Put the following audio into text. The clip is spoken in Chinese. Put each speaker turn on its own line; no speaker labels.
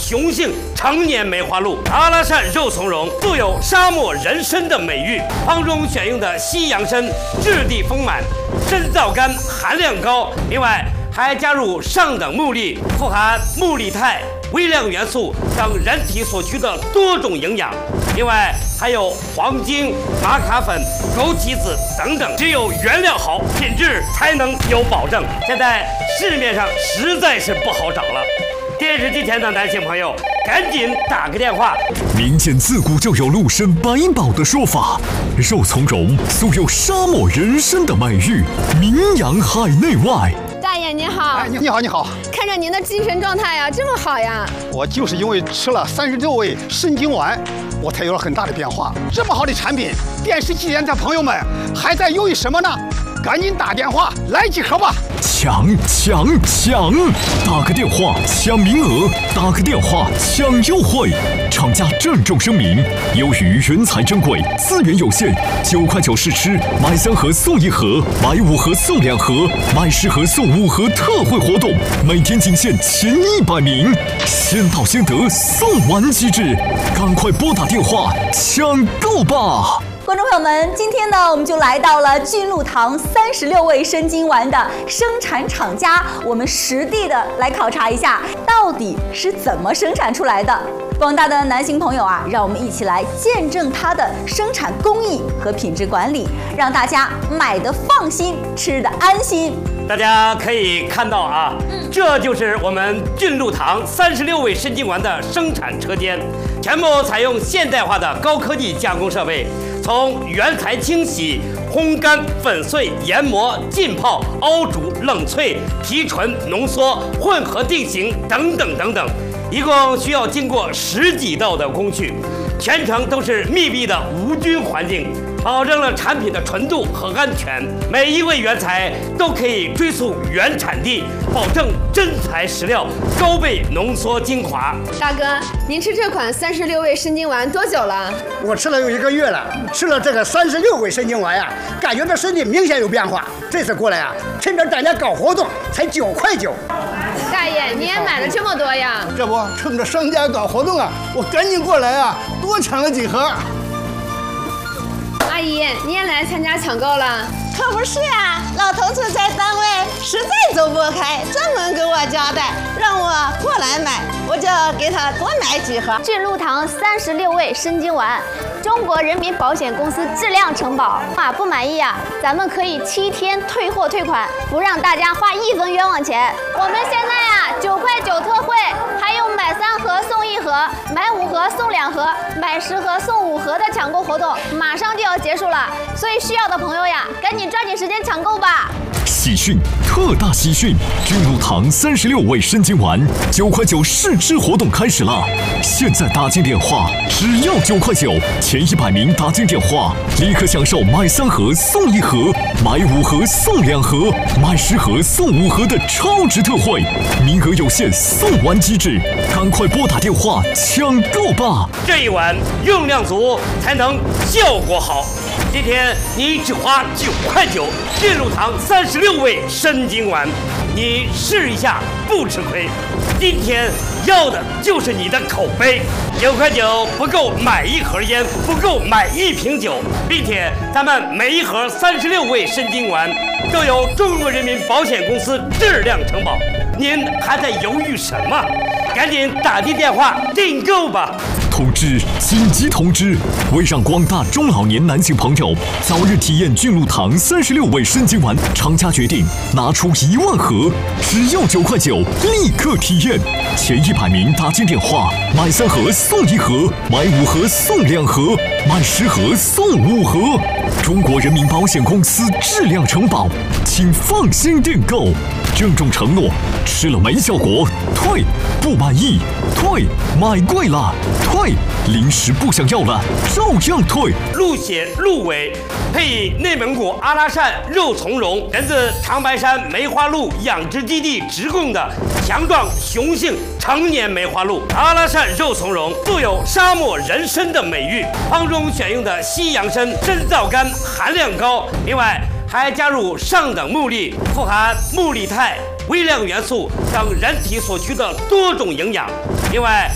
雄性成年梅花鹿。阿拉善肉苁蓉素有沙漠人参的美誉，汤中选用的西洋参质地丰满，参皂苷含量高，另外还加入上等木粒，富含木力肽、微量元素等人体所需的多种营养，另外还有黄精、玛卡粉、枸杞子等等。只有原料好，品质才能有保证。现在市面上实在是不好找了。电视机前的男性朋友，赶紧打个电话。
民间自古就有鹿参百宝的说法，肉苁蓉素有沙漠人参的美誉，名扬海内外。
大爷您好，
你好，你好。
看着您的精神状态呀，这么好呀。
我就是因为吃了36味参精丸，我才有了很大的变化。这么好的产品，电视机前的朋友们还在犹豫什么呢？赶紧打电话来几盒吧！
抢！打个电话抢名额，打个电话抢优惠。厂家郑重声明：由于原材珍贵，资源有限，9块9试吃，买3盒送1盒，买5盒送2盒，买10盒送5盒特惠活动，每天仅限前100名，先到先得，送完即止，赶快拨打电话抢购吧！
观众朋友们，今天呢，我们就来到了俊鹿堂36味参精丸的生产厂家，我们实地的来考察一下，到底是怎么生产出来的。广大的男性朋友啊，让我们一起来见证它的生产工艺和品质管理，让大家买得放心，吃得安心。
大家可以看到啊，这就是我们俊鹿堂36味参精丸的生产车间，全部采用现代化的高科技加工设备。从原材清洗、烘干、粉碎、研磨、浸泡、熬煮、冷萃、提纯、浓缩、混合定型等等等等，一共需要经过10几道的工序，全程都是密闭的无菌环境，保证了产品的纯度和安全。每一味原材都可以追溯原产地，保证真材实料，高倍浓缩精华。
大哥，您吃这款36味参精丸多久了？
我吃了有1个月了，吃了这个36味参精丸呀，感觉到身体明显有变化。这次过来啊，趁着大家搞活动，才9块9。
大爷，你也买了这么多呀？
这不，趁着商家搞活动啊，我赶紧过来啊，多抢了几盒。
阿姨，你也来参加抢购了？
可不是呀，老头子在单位实在走不开，专门给我交代，让我过来买，我就给他多买几盒。
俊鹿堂36味参精丸，中国人民保险公司质量承保啊，不满意啊，咱们可以7天退货退款，不让大家花1分冤枉钱。我们现在啊9块9特惠，还有买3盒送1盒，买5盒送2盒，买10盒送5盒的抢购活动，马上就要结束了，所以需要的朋友呀，赶紧抓紧时间抢购吧！
喜讯，特大喜讯！俊鹿堂36味参精丸9块9试吃活动开始了！现在打进电话，只要9块9，前100名打进电话，立刻享受买3盒送1盒，买5盒送2盒，买10盒送5盒的超值特惠，名额有限，送完即止，赶快拨打电话抢购吧！
这一碗用量足，才能效果好。今天你只花9块9，俊鹿堂36味参精丸，你试一下不吃亏。今天要的就是你的口碑，9块9不够买1盒烟，不够买1瓶酒，并且咱们每1盒36味参精丸都由中国人民保险公司质量承保。您还在犹豫什么？赶紧打进电话订购吧！
通知！紧急通知！为让广大中老年男性朋友早日体验俊鹿堂36味参精丸，厂家决定拿出1万盒，只要9块9，立刻体验。前100名打进电话，买3盒送1盒，买5盒送2盒，买10盒送5盒。中国人民保险公司质量承保，请放心订购。郑重承诺：吃了没效果退，不满意退，买贵了退，零食不想要了照样退。
鹿血、鹿尾配内蒙古阿拉善肉苁蓉，源自长白山梅花鹿养殖基地直供的强壮雄性成年梅花鹿。阿拉善肉苁蓉素有沙漠人参的美誉，汤中选用的西洋参参皂苷含量高，另外还加入上等木粒，富含木力肽、微量元素等人体所需的多种营养，另外